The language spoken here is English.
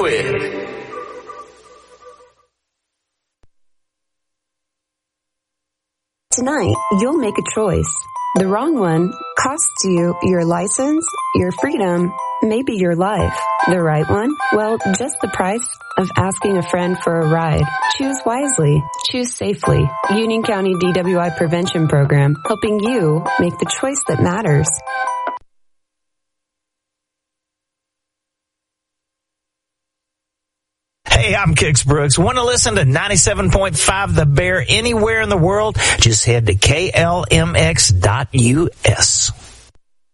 quick. Tonight, you'll make a choice. The wrong one costs you your license, your freedom, maybe your life. The right one? Well, just the price of asking a friend for a ride. Choose wisely. Choose safely. Union County DWI Prevention Program, helping you make the choice that matters. Hey, I'm Kix Brooks. Want to listen to 97.5 The Bear anywhere in the world? Just head to klmx.us.